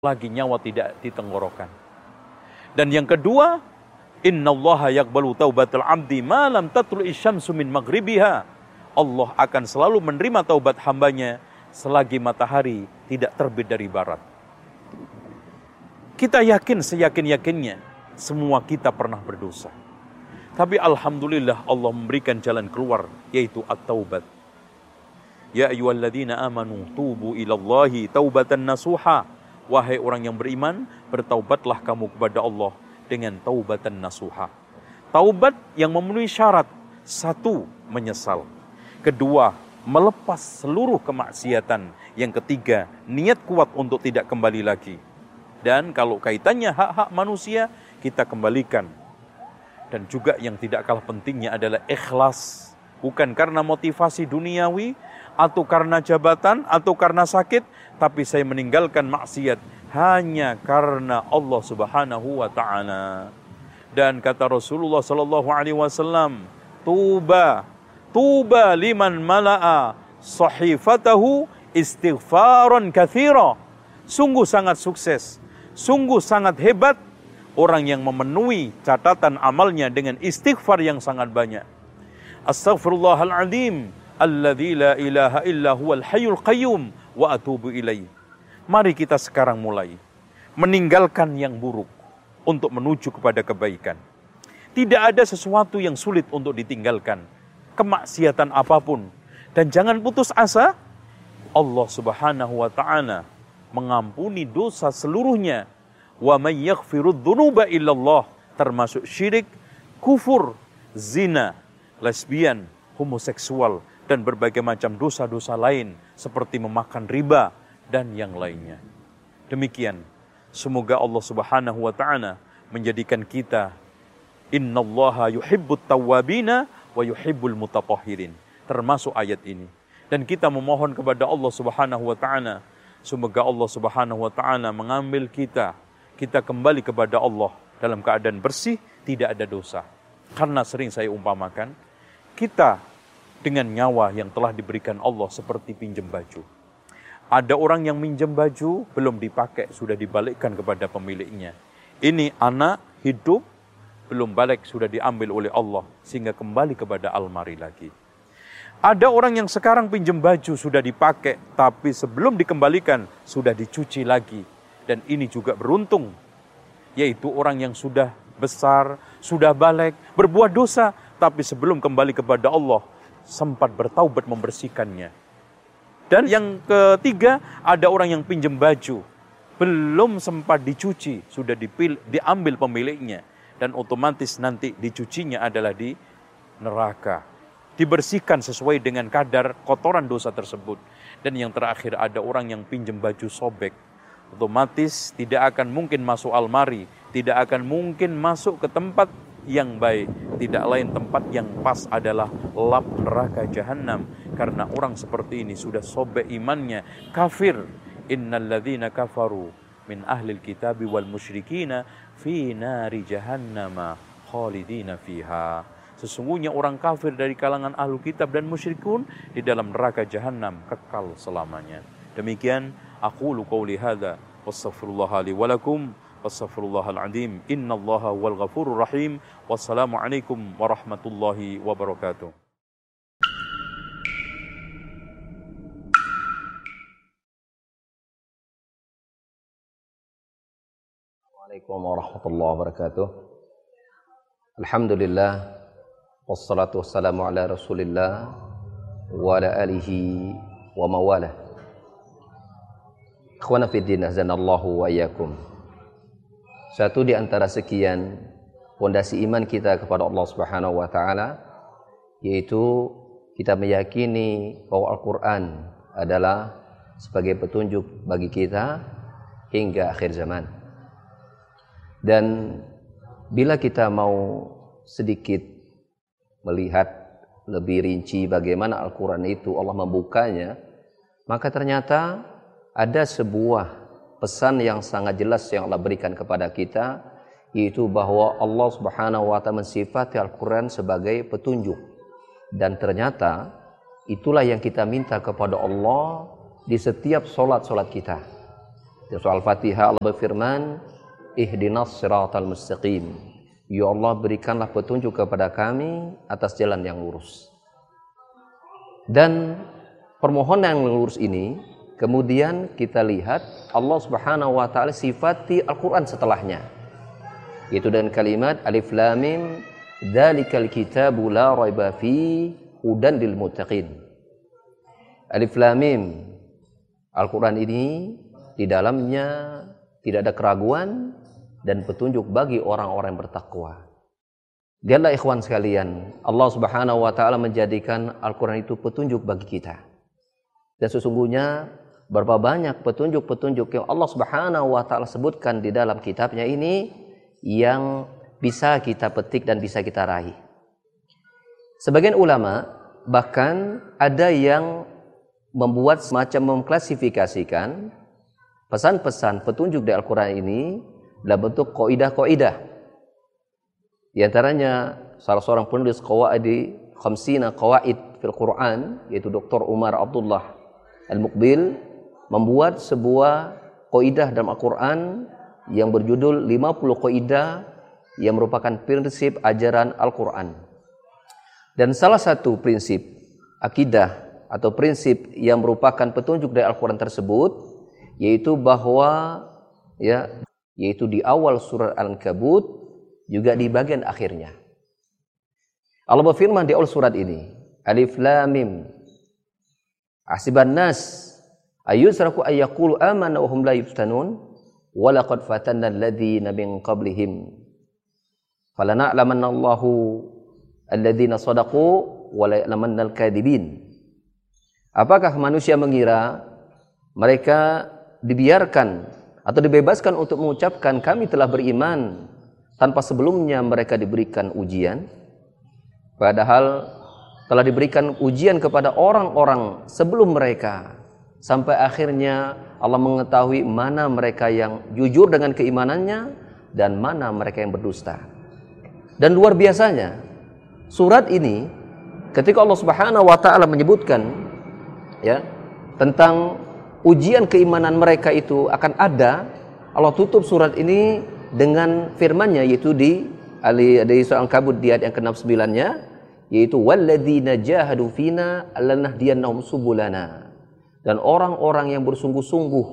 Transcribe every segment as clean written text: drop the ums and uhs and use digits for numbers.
lagi nyawa tidak di tenggorokan. Dan yang kedua, innallaha yaqbalu taubatal abdi ma lam tatlu'i syamsu min maghribiha. Allah akan selalu menerima taubat hambanya selagi matahari tidak terbit dari barat. Kita yakin seyakin-yakinnya semua kita pernah berdosa. Tapi alhamdulillah Allah memberikan jalan keluar, yaitu at-taubat. Ya ayyuhalladzina amanu tubu ilallahi taubatan nasuha. Wahai orang yang beriman, bertaubatlah kamu kepada Allah dengan taubatan nasuha. Taubat yang memenuhi syarat. Satu, menyesal. Kedua, melepas seluruh kemaksiatan. Yang ketiga, niat kuat untuk tidak kembali lagi. Dan kalau kaitannya hak-hak manusia, kita kembalikan. Dan juga yang tidak kalah pentingnya adalah ikhlas. Bukan karena motivasi duniawi, atau karena jabatan, atau karena sakit, tapi saya meninggalkan maksiat hanya karena Allah Subhanahu wa ta'ala. Dan kata Rasulullah sallallahu alaihi wasallam, tuba liman mala'a sahifatahu istighfaran katsira. Sungguh sangat sukses, sungguh sangat hebat orang yang memenuhi catatan amalnya dengan istighfar yang sangat banyak. Astaghfirullahaladzim alladzi la ilaha illa huwal hayyul qayyum wa atubu ilaih. Mari kita sekarang mulai meninggalkan yang buruk untuk menuju kepada kebaikan. Tidak ada sesuatu yang sulit untuk ditinggalkan, kemaksiatan apapun. Dan jangan putus asa, Allah Subhanahu wa ta'ala mengampuni dosa seluruhnya. Wa may yaghfirudz dzunuba illallah, termasuk syirik, kufur, zina, lesbian, homoseksual, dan berbagai macam dosa-dosa lain seperti memakan riba dan yang lainnya. Demikian, semoga Allah Subhanahu wa ta'ala menjadikan kita innallaha yuhibbut tawwabina wa yuhibbul mutatahhirin, termasuk ayat ini. Dan kita memohon kepada Allah Subhanahu wa ta'ala, semoga Allah Subhanahu wa ta'ala mengambil kita kembali kepada Allah dalam keadaan bersih, tidak ada dosa. Karena sering saya umpamakan, kita dengan nyawa yang telah diberikan Allah seperti pinjam baju. Ada orang yang minjem baju, belum dipakai, sudah dibalikkan kepada pemiliknya. Ini anak hidup, belum balik, sudah diambil oleh Allah, sehingga kembali kepada almari lagi. Ada orang yang sekarang pinjam baju, sudah dipakai, tapi sebelum dikembalikan, sudah dicuci lagi. Dan ini juga beruntung, yaitu orang yang sudah besar, sudah balik, berbuat dosa, tapi sebelum kembali kepada Allah, sempat bertaubat membersihkannya. Dan yang ketiga, ada orang yang pinjam baju, belum sempat dicuci, sudah diambil pemiliknya, dan otomatis nanti dicucinya adalah di neraka. Dibersihkan sesuai dengan kadar kotoran dosa tersebut. Dan yang terakhir, ada orang yang pinjam baju sobek, otomatis tidak akan mungkin masuk almari, tidak akan mungkin masuk ke tempat yang baik. Tidak lain tempat yang pas adalah lap neraka jahanam. Karena orang seperti ini sudah sobek imannya, kafir. Innalladzina kafaru min ahlil kitabi wal musyrikina fi nari jahannama khalidina fiha. Sesungguhnya orang kafir dari kalangan ahlu kitab dan musyrikun di dalam neraka jahanam kekal selamanya. Demikian aqulu qouli hadza wastaghfirullah li wa lakum wastaghfirullahal azim. Innallaha huwal ghafurur rahim. Wassalamualaikum warahmatullahi wabarakatuh. Assalamualaikum warahmatullahi wabarakatuh. Alhamdulillah wassalatu wassalamu ala Rasulillah wa ala alihi wa mawalah. Ikhwana fiddin azanallahu wa iyyakum. Satu di antara sekian fondasi iman kita kepada Allah Subhanahu wa taala, yaitu kita meyakini bahwa Al-Qur'an adalah sebagai petunjuk bagi kita hingga akhir zaman. Dan bila kita mau sedikit melihat lebih rinci bagaimana Al-Quran itu Allah membukanya, maka ternyata ada sebuah pesan yang sangat jelas yang Allah berikan kepada kita, yaitu bahwa Allah Subhanahu wa ta'ala mensifati Al-Quran sebagai petunjuk. Dan ternyata itulah yang kita minta kepada Allah di setiap solat-solat kita. Di surah Al-Fatihah Allah berfirman, ihdinas siratal mustaqim. Ya Allah, berikanlah petunjuk kepada kami atas jalan yang lurus. Dan permohonan yang lurus ini kemudian kita lihat Allah Subhanahu wa taala sifati Al-Qur'an setelahnya. Yaitu dengan kalimat alif lam mim dzalikal kitabu la raiba fi hudan lil muttaqin. Alif lam mim, Al-Qur'an ini di dalamnya tidak ada keraguan dan petunjuk bagi orang-orang yang bertakwa. Lihatlah ikhwan sekalian, Allah Subhanahu wa taala menjadikan Al-Qur'an itu petunjuk bagi kita. Dan sesungguhnya berapa banyak petunjuk-petunjuk yang Allah Subhanahu wa taala sebutkan di dalam kitabnya ini yang bisa kita petik dan bisa kita raih. Sebagian ulama bahkan ada yang membuat semacam mengklasifikasikan pesan-pesan petunjuk di Al-Qur'an ini dalam bentuk kaidah-kaidah. Di antaranya salah seorang penulis qawaidi khamsina qawaid fil Quran, yaitu Dr. Umar Abdullah Al-Muqbil, membuat sebuah kaidah dalam Al-Qur'an yang berjudul 50 kaidah yang merupakan prinsip ajaran Al-Qur'an. Dan salah satu prinsip akidah atau prinsip yang merupakan petunjuk dari Al-Qur'an tersebut yaitu bahwa yaitu di awal surat Al-Ankabut juga di bagian akhirnya. Allah berfirman di awal surat ini, alif lam mim hasiban nas ayyusraku ayyaqulu amanna wa hum la yuftanun wa laqad fatanna alladhina min qablihim falana'lamanna Allahu alladhina sadaqu wa la ya'lamanna al-kadhibin. Apakah manusia mengira mereka dibiarkan atau dibebaskan untuk mengucapkan kami telah beriman tanpa sebelumnya mereka diberikan ujian, padahal telah diberikan ujian kepada orang-orang sebelum mereka, sampai akhirnya Allah mengetahui mana mereka yang jujur dengan keimanannya dan mana mereka yang berdusta. Dan luar biasanya surat ini ketika Allah Subhanahu wa taala menyebutkan tentang ujian keimanan mereka itu akan ada, Allah tutup surat ini dengan firman-Nya, yaitu di surah Al-Ankabut di ayat yang ke-69-nya, yaitu walladzina jahadu fina lanahdiyannahum subulana. Dan orang-orang yang bersungguh-sungguh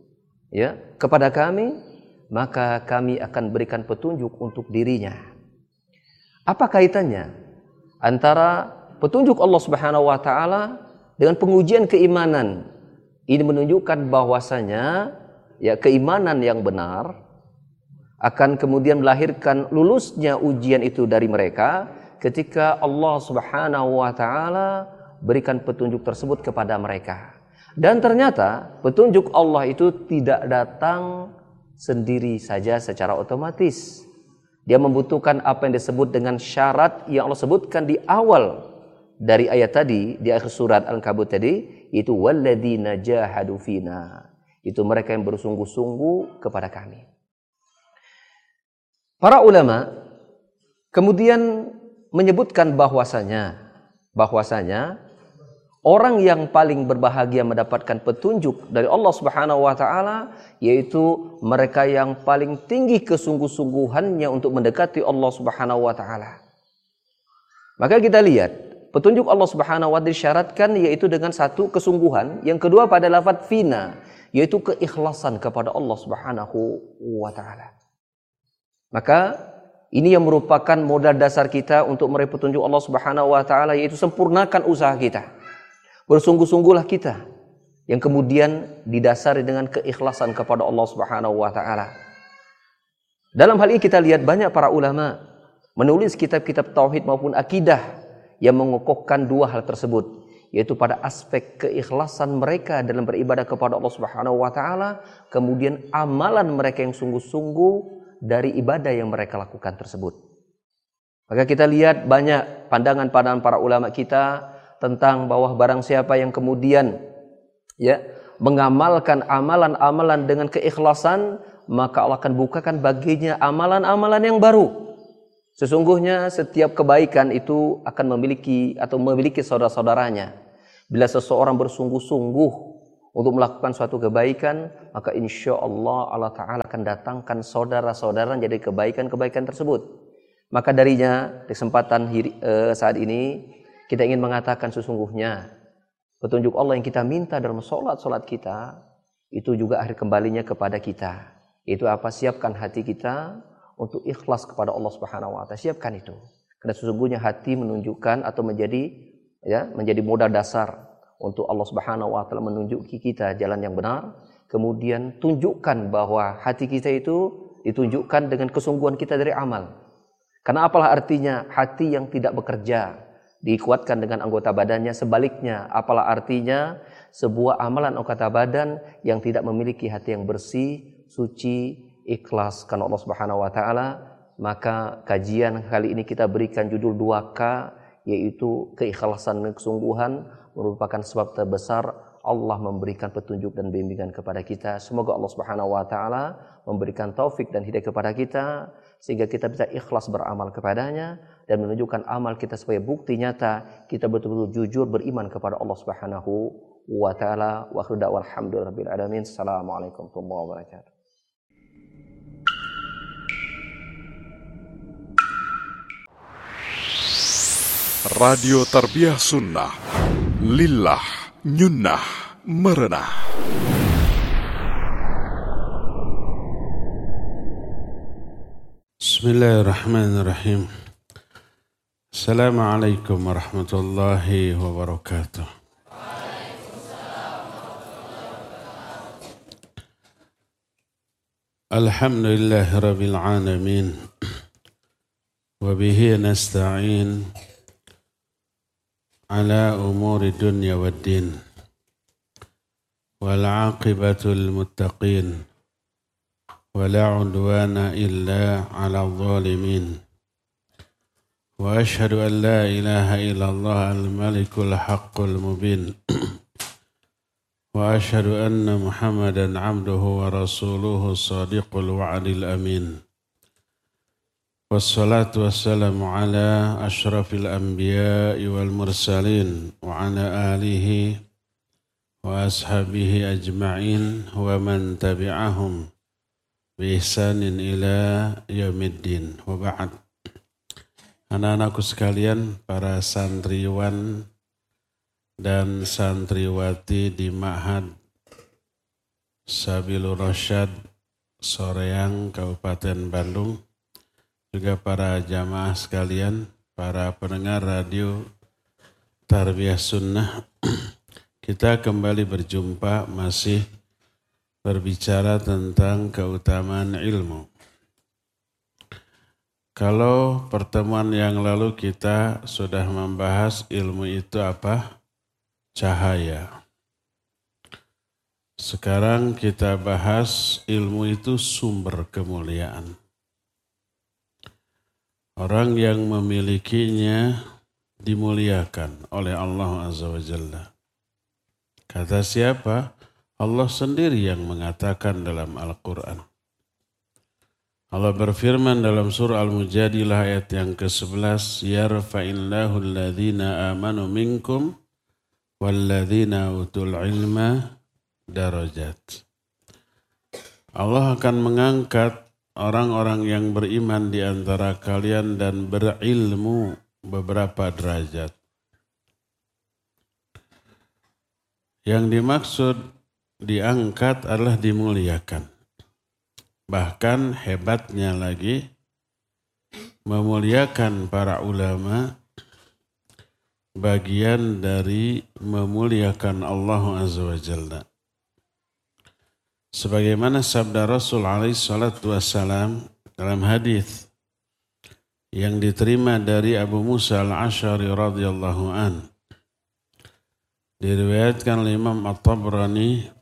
kepada kami, maka kami akan berikan petunjuk untuk dirinya. Apa kaitannya antara petunjuk Allah Subhanahu wa taala dengan pengujian keimanan? Ini menunjukkan bahwasanya keimanan yang benar akan kemudian melahirkan lulusnya ujian itu dari mereka ketika Allah Subhanahu wa taala berikan petunjuk tersebut kepada mereka. Dan ternyata petunjuk Allah itu tidak datang sendiri saja secara otomatis. Dia membutuhkan apa yang disebut dengan syarat yang Allah sebutkan di awal dari ayat tadi, di akhir surat Al-Ankabut tadi, itu walladzina jahadu fina. Itu mereka yang bersungguh-sungguh kepada kami. Para ulama kemudian menyebutkan bahwasanya orang yang paling berbahagia mendapatkan petunjuk dari Allah Subhanahu wa taala yaitu mereka yang paling tinggi kesungguh-sungguhannya untuk mendekati Allah Subhanahu wa taala. Maka kita lihat petunjuk Allah Subhanahu wa taala disyaratkan yaitu dengan satu kesungguhan, yang kedua pada lafaz fina yaitu keikhlasan kepada Allah Subhanahu wa taala. Maka ini yang merupakan modal dasar kita untuk meraih petunjuk Allah Subhanahu wa taala, yaitu sempurnakan usaha kita. Bersungguh-sungguhlah kita yang kemudian didasari dengan keikhlasan kepada Allah Subhanahu wa taala. Dalam hal ini kita lihat banyak para ulama menulis kitab-kitab tauhid maupun akidah yang mengokohkan dua hal tersebut, yaitu pada aspek keikhlasan mereka dalam beribadah kepada Allah Subhanahu wa taala, kemudian amalan mereka yang sungguh-sungguh dari ibadah yang mereka lakukan tersebut. Maka kita lihat banyak pandangan-pandangan para ulama kita tentang bahwa barang siapa yang kemudian mengamalkan amalan-amalan dengan keikhlasan, maka Allah akan bukakan baginya amalan-amalan yang baru. Sesungguhnya setiap kebaikan itu akan memiliki saudara-saudaranya. Bila seseorang bersungguh-sungguh untuk melakukan suatu kebaikan, maka insya Allah Allah Ta'ala akan datangkan saudara-saudara jadi kebaikan-kebaikan tersebut. Maka darinya kesempatan saat ini kita ingin mengatakan sesungguhnya petunjuk Allah yang kita minta dalam solat kita itu juga akhir kembalinya kepada kita. Itu apa? Siapkan hati kita untuk ikhlas kepada Allah Subhanahu wa Ta'ala. Siapkan itu. Karena sesungguhnya hati menunjukkan atau menjadi modal dasar untuk Allah Subhanahu wa Ta'ala menunjuki kita jalan yang benar. Kemudian tunjukkan bahwa hati kita itu ditunjukkan dengan kesungguhan kita dari amal. Karena apalah artinya hati yang tidak bekerja dikuatkan dengan anggota badannya, sebaliknya apalah artinya sebuah amalan anggota badan yang tidak memiliki hati yang bersih, suci, ikhlas karena Allah Subhanahu wa Ta'ala. Maka kajian kali ini kita berikan judul 2K, yaitu keikhlasan dan kesungguhan merupakan sebab terbesar Allah memberikan petunjuk dan bimbingan kepada kita. Semoga Allah Subhanahu wa Ta'ala memberikan taufik dan hidayah kepada kita sehingga kita bisa ikhlas beramal kepadanya dan menunjukkan amal kita sebagai bukti nyata kita betul-betul jujur beriman kepada Allah Subhanahu wa Ta'ala. Wa akhiru da'wana alhamdulillahirabbil alamin. Assalamualaikum warahmatullahi wabarakatuh. Radio Tarbiyah Sunnah Lillah Nyunnah Merenah. Bismillahirrahmanirrahim. Assalamualaikum warahmatullahi wabarakatuh. Alhamdulillahirabbil alamin. Wa bihi nasta'in ala umuri dunya waddin wal aqibatul muttaqin wala udwana illa ala zalimin wa ashhadu an la ilaha illallah al-malikul haqqul mubin wa ashhadu anna muhammadan abduhu wa rasuluhu sadiqul wa'dil amin. Wassalatu wassalamu ala ashrafil anbiya'i wal mursalin wa ala alihi wa ashabihi ajma'in wa man tabi'ahum bi ihsanin ila yaumiddin wa ba'd. Anak-anakku sekalian, para santriwan dan santriwati di Ma'had Sabilur Rasyad Soreang, Kabupaten Bandung, juga para jamaah sekalian, para pendengar radio Tarbiyah Sunnah, kita kembali berjumpa masih berbicara tentang keutamaan ilmu. Kalau pertemuan yang lalu kita sudah membahas ilmu itu apa? Cahaya. Sekarang kita bahas ilmu itu sumber kemuliaan. Orang yang memilikinya dimuliakan oleh Allah Azza wa Jalla. Kata siapa? Allah sendiri yang mengatakan dalam Al-Quran. Allah berfirman dalam surah Al-Mujadilah ayat yang ke-11, yarfa'illahu alladhina amanu minkum walladhina utul ilma darajat. Allah akan mengangkat orang-orang yang beriman di antara kalian dan berilmu beberapa derajat. Yang dimaksud diangkat adalah dimuliakan. Bahkan hebatnya lagi, memuliakan para ulama bagian dari memuliakan Allah Azza wa Jalla. Sebagaimana sabda Rasul alaihi salatu wassalam dalam hadis yang diterima dari Abu Musa al-Asy'ari radhiyallahu an, diriwayatkan oleh Imam At-Tabrani,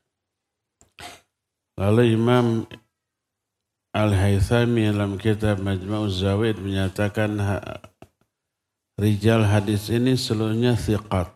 lalu Imam Al-Haythami dalam kitab Majma'uz Zawaid menyatakan rijal hadis ini seluruhnya thiqat,